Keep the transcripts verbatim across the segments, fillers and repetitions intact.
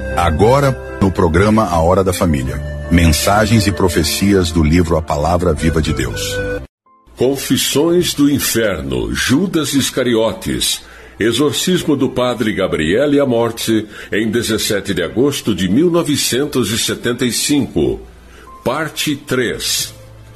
Agora, no programa A Hora da Família. Mensagens e profecias do livro A Palavra Viva de Deus. Confissões do Inferno, Judas Iscariotes. Exorcismo do padre Gabriele Amorti, em dezessete de agosto de mil novecentos e setenta e cinco. Parte três.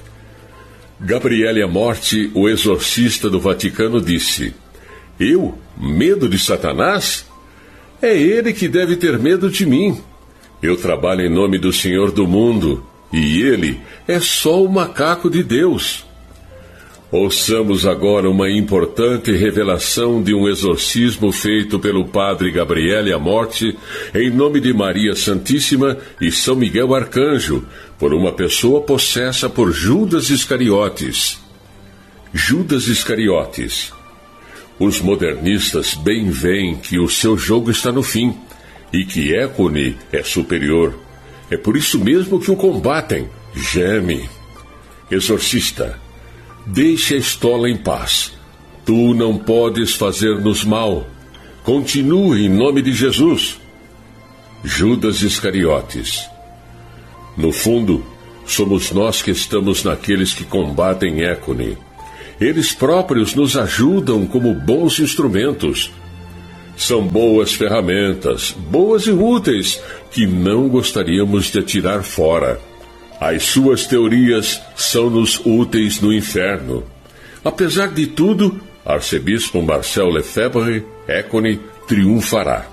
Gabriele Amorti, o exorcista do Vaticano, disse: Eu? Medo de Satanás? É ele que deve ter medo de mim. Eu trabalho em nome do Senhor do mundo, e ele é só o macaco de Deus. Ouçamos agora uma importante revelação de um exorcismo feito pelo padre Gabriele Amorti, em nome de Maria Santíssima e São Miguel Arcanjo, por uma pessoa possessa por Judas Iscariotes. Judas Iscariotes. Os modernistas bem veem que o seu jogo está no fim, e que Écone é superior. É por isso mesmo que o combatem. Geme. Exorcista. Deixe a estola em paz. Tu não podes fazer-nos mal. Continue em nome de Jesus. Judas Iscariotes. No fundo, somos nós que estamos naqueles que combatem Écone. Eles próprios nos ajudam como bons instrumentos. São boas ferramentas, boas e úteis, que não gostaríamos de atirar fora. As suas teorias são-nos úteis no inferno. Apesar de tudo, arcebispo Marcel Lefebvre, Écone, triunfará.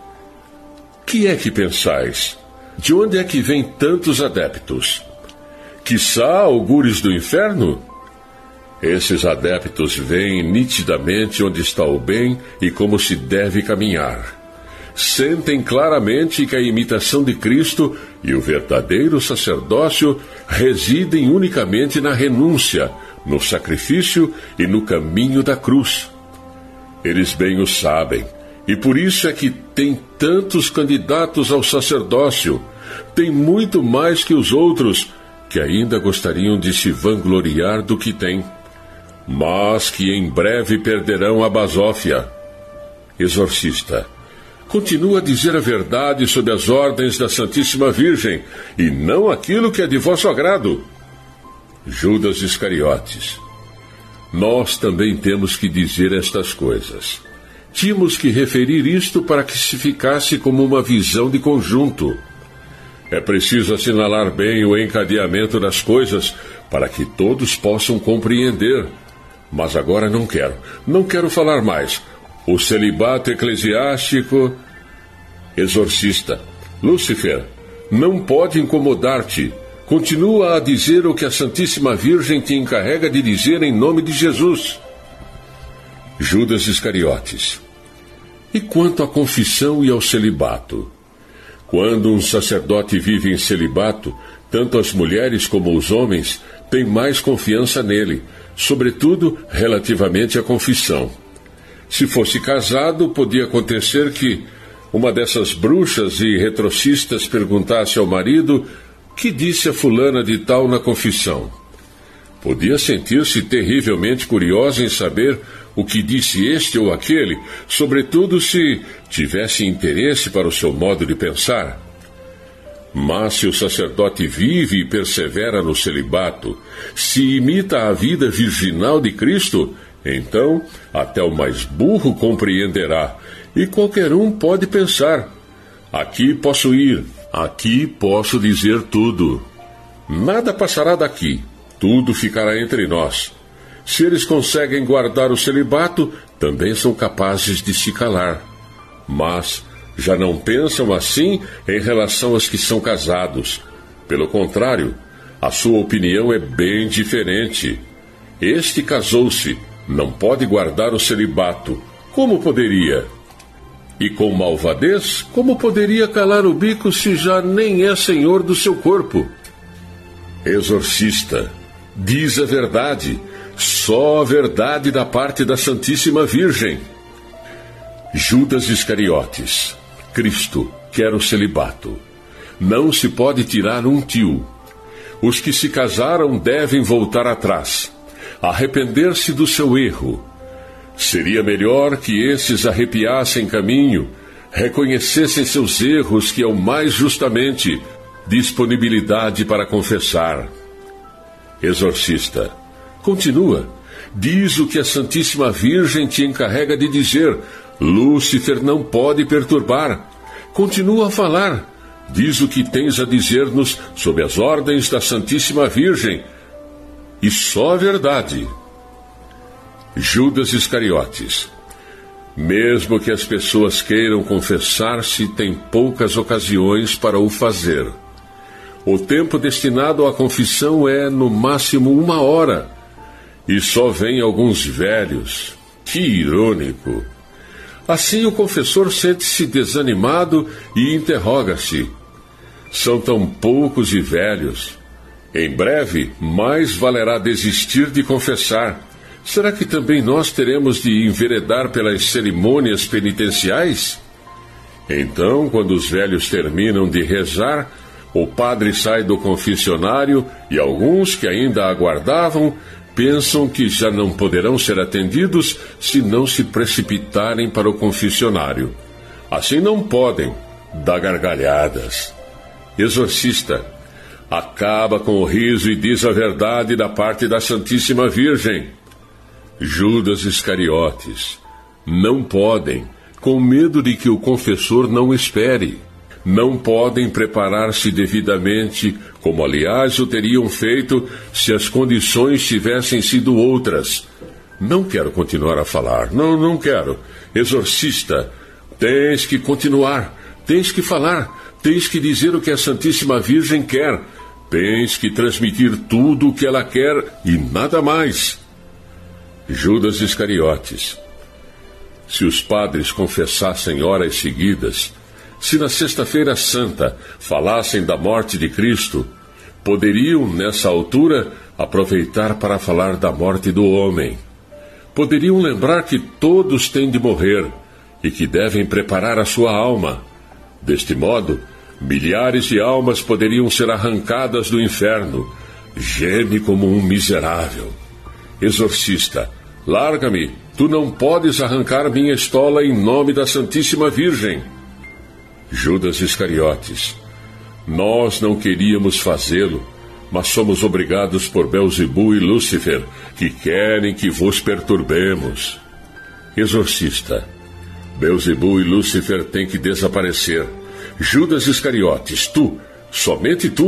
Que é que pensais? De onde é que vêm tantos adeptos? Quiçá augures do inferno? Esses adeptos veem nitidamente onde está o bem e como se deve caminhar. Sentem claramente que a imitação de Cristo e o verdadeiro sacerdócio residem unicamente na renúncia, no sacrifício e no caminho da cruz. Eles bem o sabem, e por isso é que tem tantos candidatos ao sacerdócio. Tem muito mais que os outros, que ainda gostariam de se vangloriar do que têm, mas que em breve perderão a basófia. Exorcista. Continua a dizer a verdade sob as ordens da Santíssima Virgem, e não aquilo que é de vosso agrado. Judas Iscariotes. Nós também temos que dizer estas coisas. Tínhamos que referir isto para que se ficasse como uma visão de conjunto. É preciso assinalar bem o encadeamento das coisas para que todos possam compreender. Mas agora não quero, não quero falar mais. O celibato eclesiástico. Exorcista. Lúcifer, não pode incomodar-te. Continua a dizer o que a Santíssima Virgem te encarrega de dizer em nome de Jesus. Judas Iscariotes. E quanto à confissão e ao celibato? Quando um sacerdote vive em celibato, tanto as mulheres como os homens têm mais confiança nele, sobretudo relativamente à confissão. Se fosse casado, podia acontecer que uma dessas bruxas e retrocistas perguntasse ao marido que disse a fulana de tal na confissão. Podia sentir-se terrivelmente curiosa em saber o que disse este ou aquele, sobretudo se tivesse interesse para o seu modo de pensar. Mas se o sacerdote vive e persevera no celibato, se imita a vida virginal de Cristo, então até o mais burro compreenderá, e qualquer um pode pensar: aqui posso ir, aqui posso dizer tudo. Nada passará daqui, tudo ficará entre nós. Se eles conseguem guardar o celibato, também são capazes de se calar. Mas já não pensam assim em relação aos que são casados. Pelo contrário, a sua opinião é bem diferente. Este casou-se, não pode guardar o celibato. Como poderia? E com malvadez, como poderia calar o bico se já nem é senhor do seu corpo? Exorcista. Diz a verdade, só a verdade da parte da Santíssima Virgem. Judas Iscariotes. Cristo quer o celibato. Não se pode tirar um tio. Os que se casaram devem voltar atrás, arrepender-se do seu erro. Seria melhor que esses arrepiassem caminho, reconhecessem seus erros, que é o mais justamente disponibilidade para confessar. Exorcista, continua. Diz o que a Santíssima Virgem te encarrega de dizer. Lúcifer não pode perturbar. Continua a falar. Diz o que tens a dizer-nos sob as ordens da Santíssima Virgem. E só a verdade. Judas Iscariotes. Mesmo que as pessoas queiram confessar-se, tem poucas ocasiões para o fazer. O tempo destinado à confissão é, no máximo, uma hora. E só vêm alguns velhos. Que irônico! Assim o confessor sente-se desanimado e interroga-se. São tão poucos e velhos. Em breve, mais valerá desistir de confessar. Será que também nós teremos de enveredar pelas cerimônias penitenciais? Então, quando os velhos terminam de rezar, o padre sai do confessionário e alguns que ainda aguardavam pensam que já não poderão ser atendidos se não se precipitarem para o confessionário. Assim não podem, dá gargalhadas. Exorcista, acaba com o riso e diz a verdade da parte da Santíssima Virgem. Judas Iscariotes, não podem, com medo de que o confessor não espere. Não podem preparar-se devidamente, como aliás o teriam feito se as condições tivessem sido outras. Não quero continuar a falar, não, não quero. Exorcista, tens que continuar, tens que falar, tens que dizer o que a Santíssima Virgem quer, tens que transmitir tudo o que ela quer e nada mais. Judas Iscariotes, se os padres confessassem horas seguidas, se na Sexta-feira Santa falassem da morte de Cristo, poderiam, nessa altura, aproveitar para falar da morte do homem. Poderiam lembrar que todos têm de morrer e que devem preparar a sua alma. Deste modo, milhares de almas poderiam ser arrancadas do inferno. Geme como um miserável. Exorcista, larga-me, tu não podes arrancar minha estola em nome da Santíssima Virgem. Judas Iscariotes, nós não queríamos fazê-lo, mas somos obrigados por Belzebu e Lúcifer, que querem que vos perturbemos. Exorcista, Belzebu e Lúcifer têm que desaparecer. Judas Iscariotes, tu, somente tu,